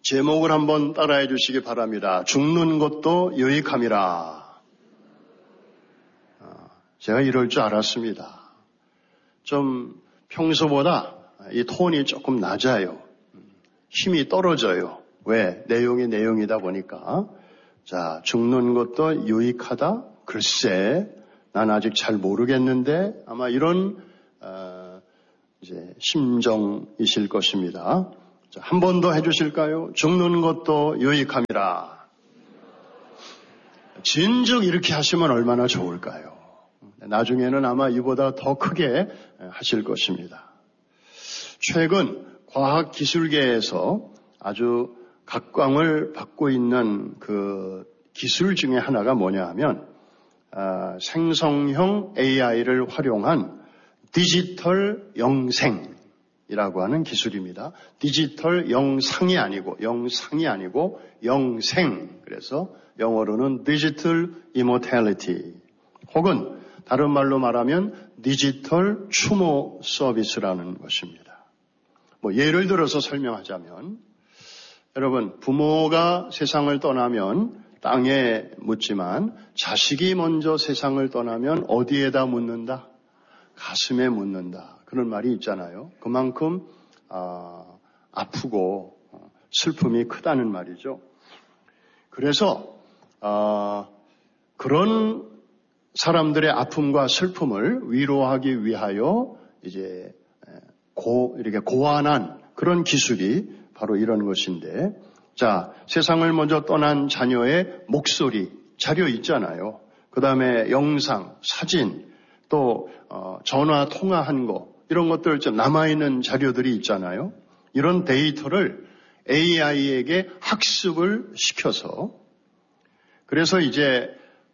제목을 한번 따라해 주시기 바랍니다. 죽는 것도 유익함이라. 제가 이럴 줄 알았습니다. 좀 평소보다 이 톤이 조금 낮아요. 힘이 떨어져요. 왜? 내용이 내용이다 보니까. 자, 죽는 것도 유익하다? 글쎄, 난 아직 잘 모르겠는데 아마 이런 이제 심정이실 것입니다. 자, 한 번 더 해주실까요? 죽는 것도 유익함이라. 진즉 이렇게 하시면 얼마나 좋을까요? 나중에는 아마 이보다 더 크게 하실 것입니다. 최근 과학기술계에서 아주 각광을 받고 있는 그 기술 중에 하나가 뭐냐 하면 생성형 AI를 활용한 디지털 영생이라고 하는 기술입니다. 디지털 영상이 아니고 영생. 그래서 영어로는 디지털 이모탈리티 혹은 다른 말로 말하면 디지털 추모 서비스라는 것입니다. 예를 들어서 설명하자면 여러분, 부모가 세상을 떠나면 땅에 묻지만 자식이 먼저 세상을 떠나면 어디에다 묻는다? 가슴에 묻는다. 그런 말이 있잖아요. 그만큼 아프고 슬픔이 크다는 말이죠. 그래서 그런 사람들의 아픔과 슬픔을 위로하기 위하여 이제 이렇게 고안한 그런 기술이 바로 이런 것인데, 자, 세상을 먼저 떠난 자녀의 목소리, 자료 있잖아요. 그 다음에 영상, 사진, 또 전화 통화한 거, 이런 것들 좀 남아있는 자료들이 있잖아요. 이런 데이터를 AI에게 학습을 시켜서, 그래서 이제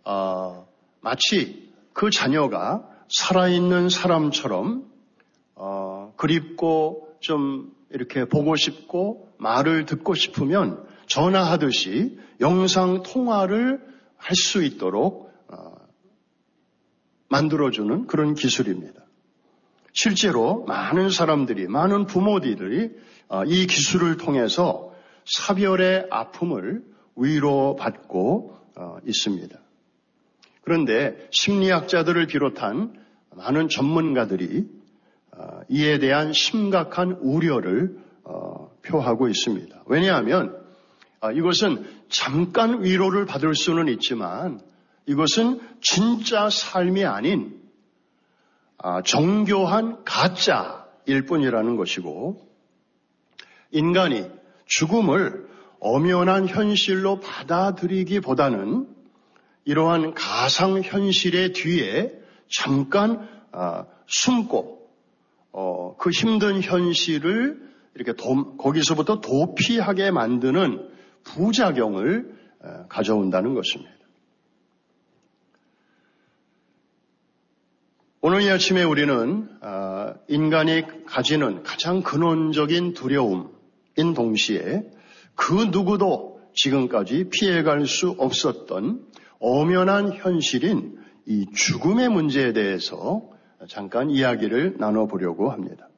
마치 그 자녀가 살아있는 사람처럼 그립고 좀 이렇게 보고 싶고 말을 듣고 싶으면 전화하듯이 영상 통화를 할 수 있도록 만들어주는 그런 기술입니다. 실제로 많은 사람들이, 많은 부모들이 이 기술을 통해서 사별의 아픔을 위로받고 있습니다. 그런데 심리학자들을 비롯한 많은 전문가들이 이에 대한 심각한 우려를 표하고 있습니다. 왜냐하면 이것은 잠깐 위로를 받을 수는 있지만 이것은 진짜 삶이 아닌 정교한 가짜일 뿐이라는 것이고, 인간이 죽음을 엄연한 현실로 받아들이기보다는 이러한 가상현실의 뒤에 잠깐 숨고 그 힘든 현실을 이렇게 거기서부터 도피하게 만드는 부작용을 가져온다는 것입니다. 오늘 이 아침에 우리는 인간이 가지는 가장 근원적인 두려움인 동시에 그 누구도 지금까지 피해갈 수 없었던 엄연한 현실인 이 죽음의 문제에 대해서 잠깐 이야기를 나눠보려고 합니다.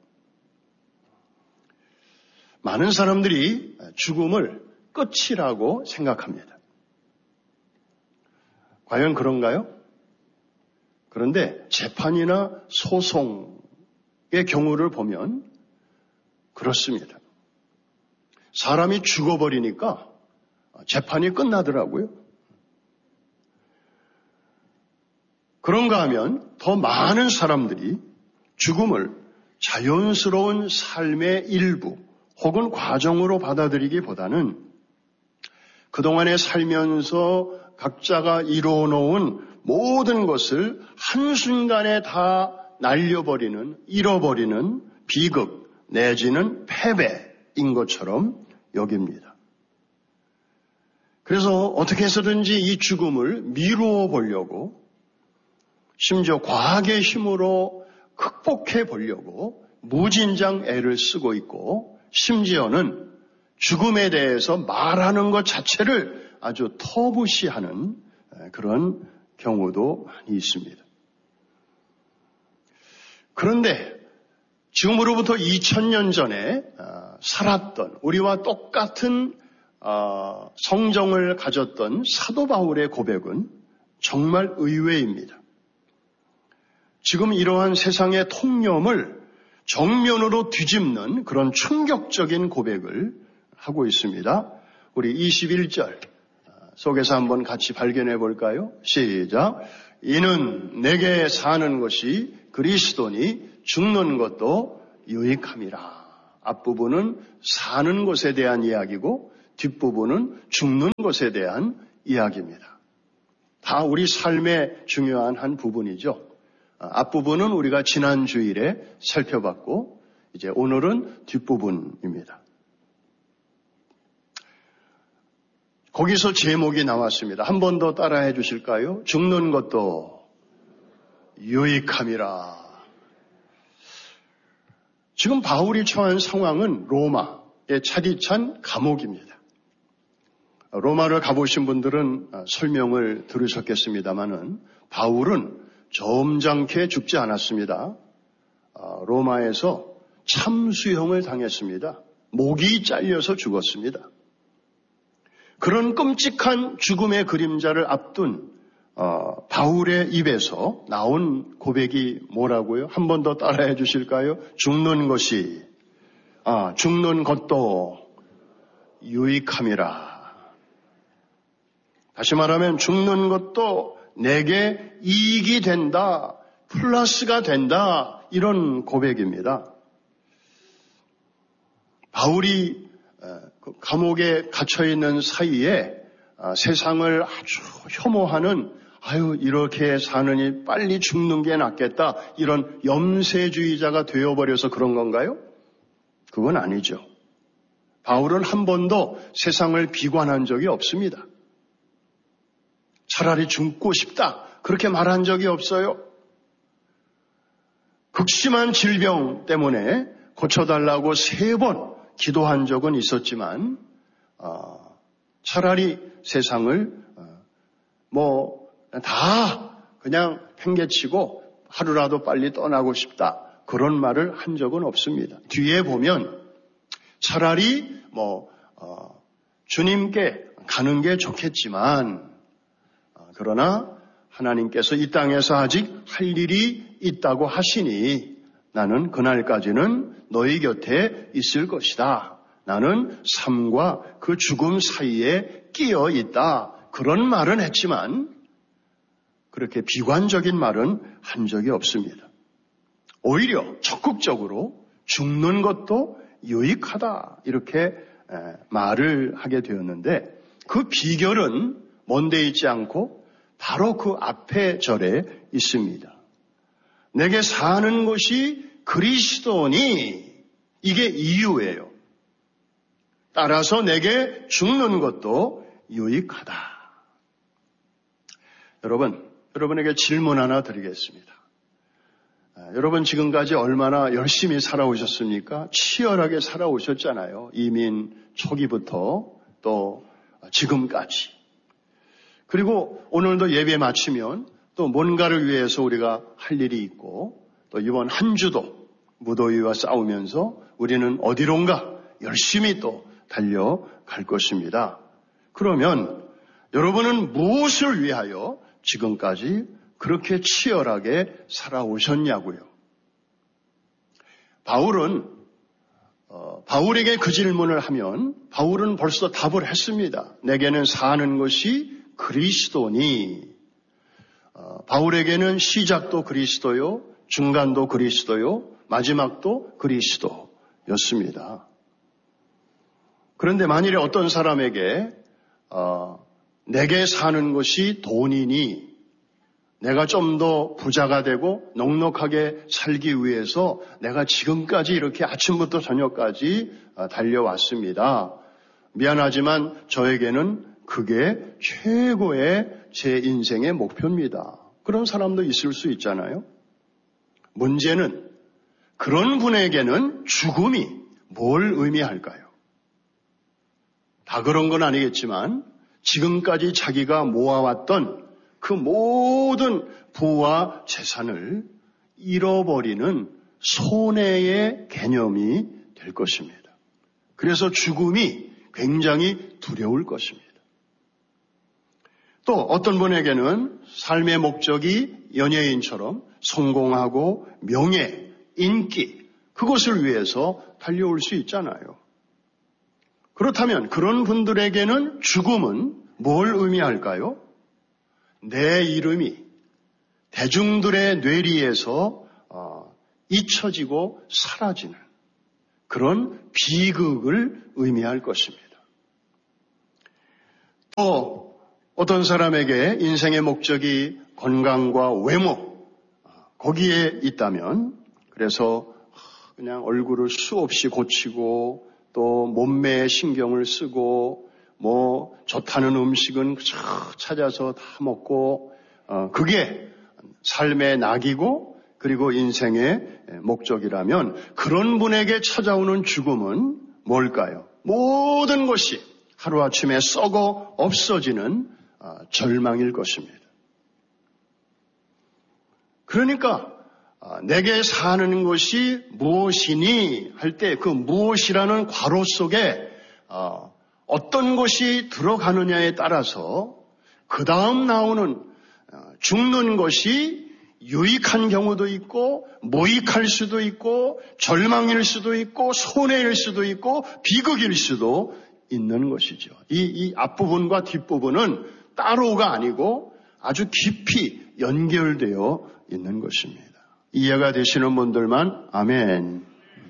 많은 사람들이 죽음을 끝이라고 생각합니다. 과연 그런가요? 그런데 재판이나 소송의 경우를 보면 그렇습니다. 사람이 죽어버리니까 재판이 끝나더라고요. 그런가 하면 더 많은 사람들이 죽음을 자연스러운 삶의 일부 혹은 과정으로 받아들이기보다는 그동안에 살면서 각자가 이뤄놓은 모든 것을 한순간에 다 날려버리는, 잃어버리는 비극 내지는 패배인 것처럼 여깁니다. 그래서 어떻게 해서든지 이 죽음을 미루어 보려고, 심지어 과학의 힘으로 극복해 보려고 무진장 애를 쓰고 있고, 심지어는 죽음에 대해서 말하는 것 자체를 아주 터부시하는 그런 경우도 많이 있습니다. 그런데 지금으로부터 2000년 전에 살았던 우리와 똑같은 성정을 가졌던 사도 바울의 고백은 정말 의외입니다. 지금 이러한 세상의 통념을 정면으로 뒤집는 그런 충격적인 고백을 하고 있습니다. 우리 21절 속에서 한번 같이 발견해 볼까요? 시작. 이는 내게 사는 것이 그리스도니 죽는 것도 유익함이라. 앞부분은 사는 것에 대한 이야기고 뒷부분은 죽는 것에 대한 이야기입니다. 다 우리 삶의 중요한 한 부분이죠. 앞부분은 우리가 지난 주일에 살펴봤고 이제 오늘은 뒷부분입니다. 거기서 제목이 나왔습니다. 한 번 더 따라해 주실까요? 죽는 것도 유익함이라. 지금 바울이 처한 상황은 로마의 차디찬 감옥입니다. 로마를 가보신 분들은 설명을 들으셨겠습니다마는 바울은 점잖게 죽지 않았습니다. 로마에서 참수형을 당했습니다. 목이 잘려서 죽었습니다. 그런 끔찍한 죽음의 그림자를 앞둔 바울의 입에서 나온 고백이 뭐라고요? 한 번 더 따라해 주실까요? 죽는 것도 유익함이라. 다시 말하면 죽는 것도 내게 이익이 된다, 플러스가 된다, 이런 고백입니다. 바울이 감옥에 갇혀있는 사이에 세상을 아주 혐오하는 이렇게 사느니 빨리 죽는 게 낫겠다, 이런 염세주의자가 되어버려서 그런 건가요? 그건 아니죠. 바울은 한 번도 세상을 비관한 적이 없습니다. 차라리 죽고 싶다, 그렇게 말한 적이 없어요. 극심한 질병 때문에 고쳐달라고 3번 기도한 적은 있었지만 차라리 세상을 다 그냥 팽개치고 하루라도 빨리 떠나고 싶다, 그런 말을 한 적은 없습니다. 뒤에 보면 차라리 주님께 가는 게 좋겠지만 그러나 하나님께서 이 땅에서 아직 할 일이 있다고 하시니 나는 그날까지는 너희 곁에 있을 것이다. 나는 삶과 그 죽음 사이에 끼어 있다. 그런 말은 했지만 그렇게 비관적인 말은 한 적이 없습니다. 오히려 적극적으로 죽는 것도 유익하다, 이렇게 말을 하게 되었는데 그 비결은 먼데 있지 않고 바로 그 앞에 절에 있습니다. 내게 사는 것이 그리스도니, 이게 이유예요. 따라서 내게 죽는 것도 유익하다. 여러분에게 질문 하나 드리겠습니다. 여러분 지금까지 얼마나 열심히 살아오셨습니까? 치열하게 살아오셨잖아요. 이민 초기부터 또 지금까지. 그리고 오늘도 예배 마치면 또 뭔가를 위해서 우리가 할 일이 있고 또 이번 한 주도 무더위와 싸우면서 우리는 어디론가 열심히 또 달려갈 것입니다. 그러면 여러분은 무엇을 위하여 지금까지 그렇게 치열하게 살아오셨냐고요. 바울에게 그 질문을 하면 바울은 벌써 답을 했습니다. 내게는 사는 것이 그리스도니. 바울에게는 시작도 그리스도요, 중간도 그리스도요, 마지막도 그리스도였습니다. 그런데 만일에 어떤 사람에게 내게 사는 것이 돈이니 내가 좀 더 부자가 되고 넉넉하게 살기 위해서 내가 지금까지 이렇게 아침부터 저녁까지 달려왔습니다. 미안하지만 저에게는 그게 최고의 제 인생의 목표입니다. 그런 사람도 있을 수 있잖아요. 문제는 그런 분에게는 죽음이 뭘 의미할까요? 다 그런 건 아니겠지만 지금까지 자기가 모아왔던 그 모든 부와 재산을 잃어버리는 손해의 개념이 될 것입니다. 그래서 죽음이 굉장히 두려울 것입니다. 또 어떤 분에게는 삶의 목적이 연예인처럼 성공하고 명예, 인기, 그것을 위해서 달려올 수 있잖아요. 그렇다면 그런 분들에게는 죽음은 뭘 의미할까요? 내 이름이 대중들의 뇌리에서 잊혀지고 사라지는 그런 비극을 의미할 것입니다. 또 어떤 사람에게 인생의 목적이 건강과 외모, 거기에 있다면 그래서 그냥 얼굴을 수없이 고치고 또 몸매에 신경을 쓰고 뭐 좋다는 음식은 찾아서 다 먹고 그게 삶의 낙이고 그리고 인생의 목적이라면 그런 분에게 찾아오는 죽음은 뭘까요? 모든 것이 하루아침에 썩어 없어지는 절망일 것입니다. 그러니까 내게 사는 것이 무엇이니 할 때 그 무엇이라는 괄호 속에 어떤 것이 들어가느냐에 따라서 그 다음 나오는 죽는 것이 유익한 경우도 있고 모익할 수도 있고 절망일 수도 있고 손해일 수도 있고 비극일 수도 있는 것이죠. 이 앞부분과 뒷부분은 따로가 아니고 아주 깊이 연결되어 있는 것입니다. 이해가 되시는 분들만 아멘.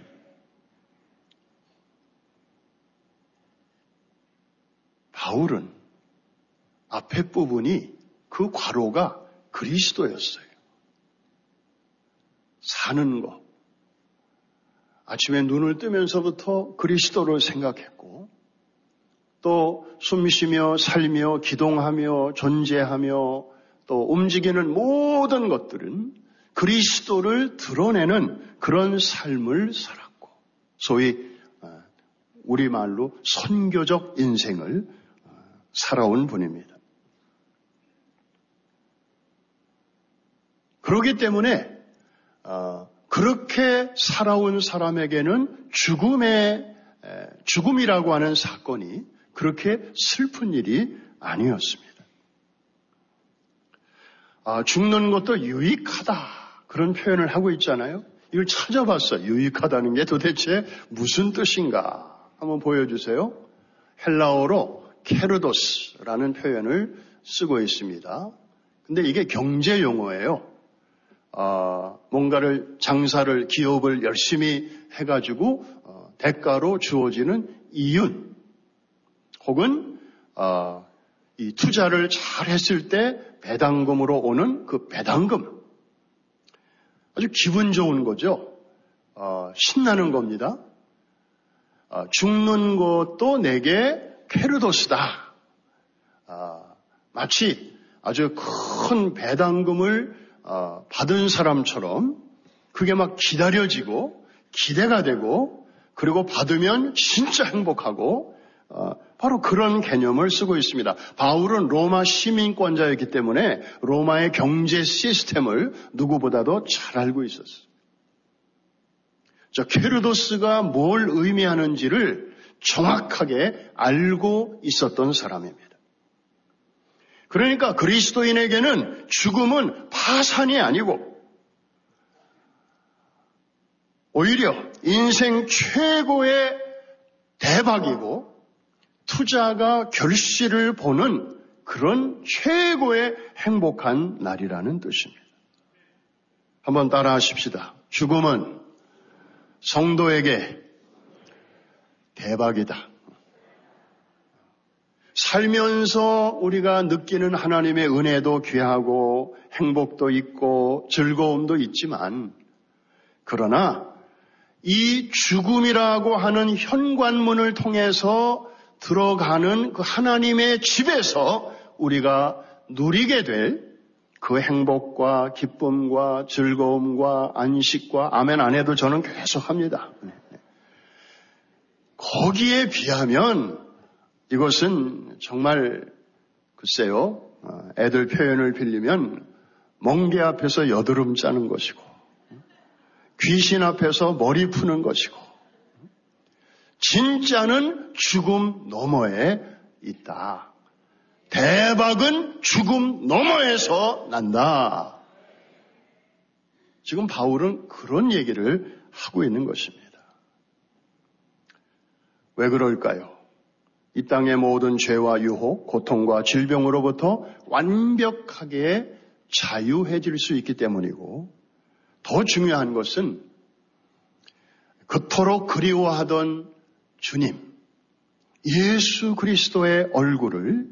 바울은 앞에 부분이 그 괄호가 그리스도였어요. 사는 것. 아침에 눈을 뜨면서부터 그리스도를 생각했고 또 숨쉬며 살며 기동하며 존재하며 또 움직이는 모든 것들은 그리스도를 드러내는 그런 삶을 살았고 소위 우리말로 선교적 인생을 살아온 분입니다. 그렇기 때문에 그렇게 살아온 사람에게는 죽음이라고 하는 사건이 그렇게 슬픈 일이 아니었습니다. 죽는 것도 유익하다 그런 표현을 하고 있잖아요. 이걸 찾아봤어요. 유익하다는 게 도대체 무슨 뜻인가 한번 보여주세요. 헬라어로 케르도스라는 표현을 쓰고 있습니다. 근데 이게 경제 용어예요. 뭔가를 장사를 기업을 열심히 해가지고 대가로 주어지는 이윤 혹은 이 투자를 잘 했을 때 배당금으로 오는 그 배당금 아주 기분 좋은 거죠. 신나는 겁니다. 죽는 것도 내게 케르도스다. 마치 아주 큰 배당금을 받은 사람처럼 그게 막 기다려지고 기대가 되고 그리고 받으면 진짜 행복하고 바로 그런 개념을 쓰고 있습니다. 바울은 로마 시민권자였기 때문에 로마의 경제 시스템을 누구보다도 잘 알고 있었어요. 케르도스가 뭘 의미하는지를 정확하게 알고 있었던 사람입니다. 그러니까 그리스도인에게는 죽음은 파산이 아니고 오히려 인생 최고의 대박이고 투자가 결실을 보는 그런 최고의 행복한 날이라는 뜻입니다. 한번 따라 하십시다. 죽음은 성도에게 대박이다. 살면서 우리가 느끼는 하나님의 은혜도 귀하고 행복도 있고 즐거움도 있지만 그러나 이 죽음이라고 하는 현관문을 통해서 들어가는 그 하나님의 집에서 우리가 누리게 될 그 행복과 기쁨과 즐거움과 안식과 아멘 안 해도 저는 계속 합니다. 거기에 비하면 이것은 정말 글쎄요 애들 표현을 빌리면 멍게 앞에서 여드름 짜는 것이고 귀신 앞에서 머리 푸는 것이고 진짜는 죽음 너머의 있다. 대박은 죽음 너머에서 난다. 지금 바울은 그런 얘기를 하고 있는 것입니다. 왜 그럴까요? 이 땅의 모든 죄와 유혹, 고통과 질병으로부터 완벽하게 자유해질 수 있기 때문이고, 더 중요한 것은 그토록 그리워하던 주님, 예수 그리스도의 얼굴을